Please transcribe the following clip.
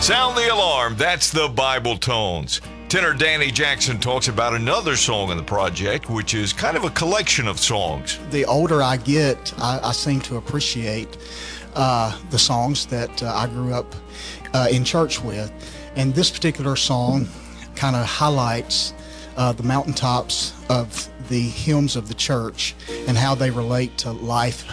Sound the alarm. That's the Bible Tones. Tenor Danny Jackson talks about another song in the project, which is kind of a collection of songs. The older I get, I seem to appreciate the songs that I grew up in church with. And this particular song kind of highlights the mountaintops of the hymns of the church and how they relate to life